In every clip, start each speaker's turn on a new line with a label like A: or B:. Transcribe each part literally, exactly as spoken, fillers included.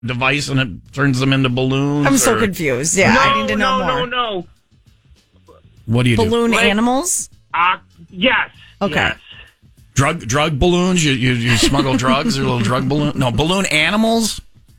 A: device and it turns them into balloons?
B: I'm so
A: or-
B: confused. Yeah,
C: no,
B: I need to know
C: no,
B: more.
C: no, no,
A: What do you
B: Balloon
A: do?
C: Like-
B: animals?
C: Uh, yes.
B: Okay.
C: Yes.
A: Drug drug balloons? You you, you smuggle drugs or little drug balloon? No, balloon animals?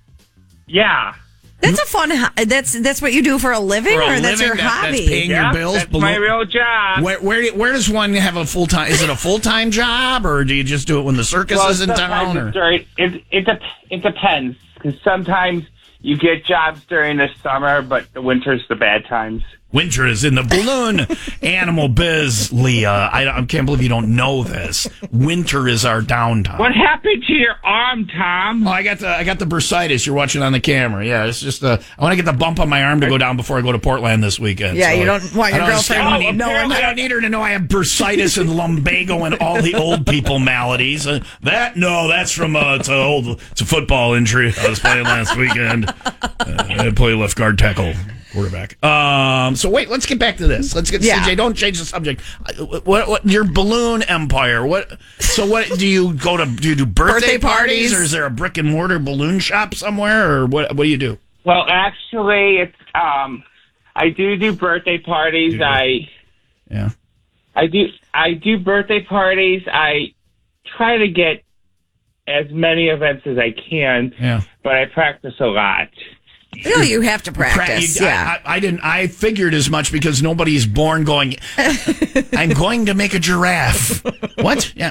C: Yeah.
B: That's a fun. ho- That's that's what you do for a living,
A: For a
B: or that's
A: living,
B: your
A: that- that's
B: hobby?
A: paying- your
C: Yep,
A: bills,
C: That's my
A: balloon-
C: real job.
A: Where, where where does one have a full time? Is it a full time job, or do you just do it when the circus
C: Well,
A: is in
C: sometimes
A: town?
C: it's
A: Or?
C: during- It, it, dep- it depends. Because sometimes you get jobs during the summer, but the winter's the bad times.
A: Winter is in the balloon animal biz, Leah. I, I can't believe you don't know this. Winter is our downtime.
C: What happened to your arm, Tom?
A: Oh, I got the I got the bursitis. You're watching on the camera. Yeah, it's just uh, I want to get the bump on my arm to go down before I go to Portland this weekend.
B: Yeah,
A: So
B: you don't want
A: I
B: your
A: don't
B: girlfriend
A: understand- I don't need-
B: knowing.
A: I don't need her to know I have bursitis and lumbago and all the old people maladies. Uh, that no, that's from uh, it's a old it's a football injury I was playing last weekend. Uh, I play left guard tackle. Quarterback. Um. So wait, let's get back to this. Let's get
B: Yeah.
A: C J. Don't change the subject. Uh, What? What? Your balloon empire. What? So what? Do you go to? Do you do birthday,
B: Birthday
A: parties,
B: parties?
A: or is there a brick and mortar balloon shop somewhere, or what? What do you do?
C: Well, actually, it's um, I do do birthday parties.
A: do.
C: I
A: Yeah.
C: I do I do birthday parties. I try to get as many events as I can,
A: Yeah.
C: but I practice a lot.
B: You know, you have to
A: Pra-
B: practice.
A: you-
B: yeah.
A: I, I, I didn't. I figured as much because nobody's born going. I'm going to make a giraffe. What? Yeah.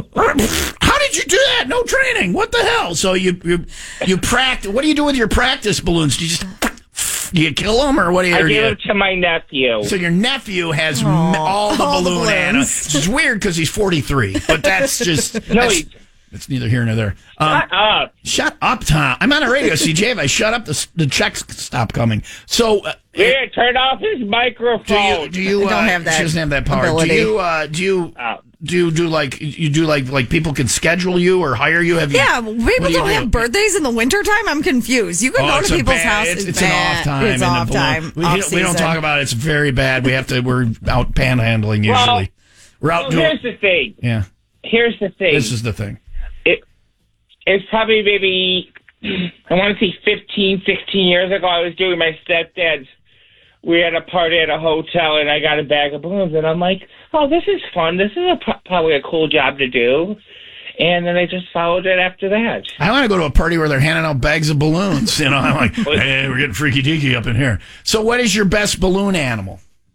A: How did you do that? No training. What the hell? So you you you practice. What do you do with your practice balloons? Do you just do you kill them or what do you?
C: I
A: or do
C: give
A: you-
C: them to my nephew.
A: So your nephew has m- all the
B: all the
A: balloon
B: balloons.
A: animals. It's weird because he's forty-three, but that's just
C: No,
A: that's,
C: he-
A: that's neither here nor there. Um,
C: Shut up.
A: Shut up, Tom. I'm on a radio, C J. If I shut up, the, the checks stop coming. So, uh,
C: Here, turn off his
A: do
C: microphone.
A: you do you?
B: I don't
A: uh,
B: have that
A: She doesn't have that power.
B: ability.
A: Do you? Uh, do you?
C: Oh.
A: Do you do like you do like like people can schedule you or hire you? Have you?
B: Yeah, people
A: what do you
B: don't
A: do?
B: have birthdays in the wintertime. I'm confused. You can
A: Oh,
B: go
A: it's
B: to
A: a
B: people's
A: bad-
B: house.
A: It's, it's an off time.
B: It's
A: in the
B: off
A: balloon.
B: time.
A: We,
B: off
A: don't- we don't
B: season.
A: talk about it. It's very bad. We have to. We're out panhandling usually.
C: Well,
A: we're out
C: Well,
A: doing.
C: here's the thing.
A: Yeah,
C: Here's the thing.
A: this is the thing.
C: it, it's probably maybe, I want to say fifteen, sixteen years ago, I was doing my stepdad's. We had a party at a hotel, and I got a bag of balloons, and I'm like, oh, this is fun. This is a, probably a cool job to do. And then I just followed it after that.
A: I want to go to a party where they're handing out bags of balloons. You know, I'm like, hey, we're getting freaky deaky up in here. So, what is your best balloon animal?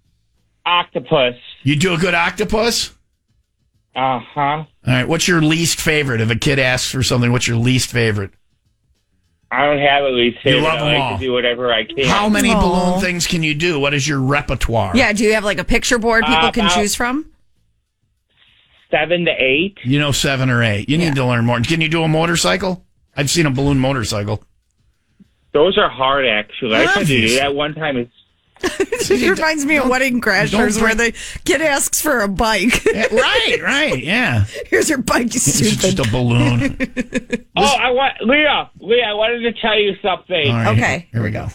C: Octopus.
A: You do a good octopus?
C: Uh-huh.
A: All right. What's your least favorite? If a kid asks for something, what's your least favorite?
C: I don't have a least
A: You
C: favorite.
A: love
C: I
A: them
C: like
A: all.
C: to do whatever I can.
A: How many
B: Aw.
A: balloon things can you do? What is your repertoire?
B: Yeah, do you have like a picture board people
C: Uh,
B: can
C: about-
B: choose from?
C: Seven to eight.
A: You know, seven or eight. You need
B: Yeah.
A: to learn more. Can you do a motorcycle? I've seen a balloon motorcycle.
C: Those are hard, actually. I tried to
A: Obvious.
C: do that one time. It's
B: It reminds me of Wedding Crashers
A: don't
B: where
A: bring-
B: the kid asks for a bike.
A: Yeah, right, right, yeah.
B: Here's your bike, you
A: It's just
B: stupid.
A: a balloon.
C: Oh, I want Leah. Leah, I wanted to tell you something.
A: All right,
B: Okay.
A: Here we go.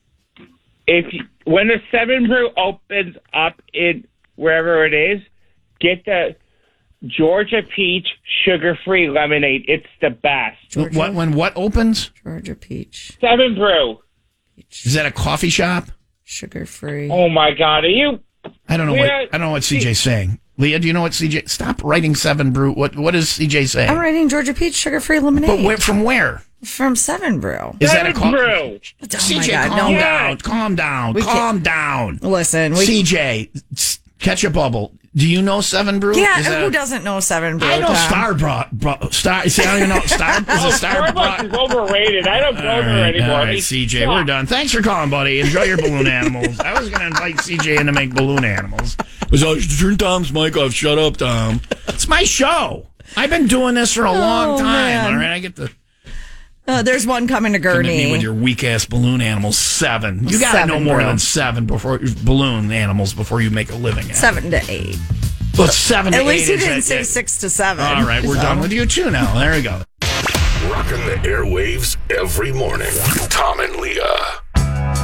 C: If you, when the Seven Brew opens up in wherever it is, get the Georgia Peach sugar-free lemonade. It's the best.
B: Georgia?
A: What when what opens?
B: Georgia Peach.
C: Seven Brew.
A: Is that a coffee shop?
B: Sugar free.
C: Oh my God, are you?
A: I don't know.
C: Leah,
A: what, I don't know what C J's saying. Leah, do you know what C J? Stop writing seven brew. What What is C J saying?
B: I'm writing Georgia Peach sugar free lemonade.
A: But where, from where?
B: From Seven Brew.
A: Is that a
C: Seven
A: coffee?
C: Brew.
B: Oh
A: C J,
B: my God,
A: calm
B: no.
A: down. Calm down.
B: We
A: calm down.
B: Listen, we
A: C J, s- catch a bubble. Do you know Seven Brew?
B: yeah.
A: Is that
B: Who
A: a-
B: doesn't know Seven Brew?
A: I know
B: Tom?
A: Star brought, brought Star. See, I don't even know Star. Is
C: Oh,
A: it Star
C: Starbucks is
A: brought?
C: overrated. I don't go
A: All
C: there
A: right,
C: anymore.
A: all
C: I
A: right,
C: mean,
A: C J, we're done. Thanks for calling, buddy. Enjoy your balloon animals. I was going to invite C J in to make balloon animals. It was oh, turn Tom's mic off. Shut up, Tom. It's my show. I've been doing this for a long
B: Oh,
A: time.
B: man.
A: All right, I get the
B: Uh, there's one coming to
A: come at me
B: Gurney.
A: with your weak ass balloon animals. Seven. You got to know
B: Seven,
A: more
B: bro.
A: than seven before balloon animals before you make a living. At it.
B: Seven to eight.
A: Well, it's seven.
B: At
A: to
B: least
A: eight
B: you
A: is
B: didn't
A: that-
B: say
A: yeah.
B: six to seven.
A: All right, we're
B: So-
A: done with you too now. There we go.
D: Rocking the airwaves every morning. Tom and Leah.